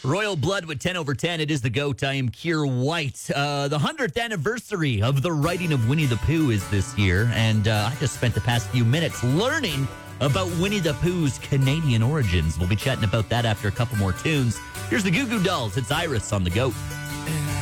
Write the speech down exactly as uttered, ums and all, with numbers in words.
Royal Blood with ten over ten. It is the GOAT. I am Keir White. Uh, the hundredth anniversary of the writing of Winnie the Pooh is this year, and uh, I just spent the past few minutes learning about Winnie the Pooh's Canadian origins. We'll be chatting about that after a couple more tunes. Here's the Goo Goo Dolls. It's Iris on the GOAT.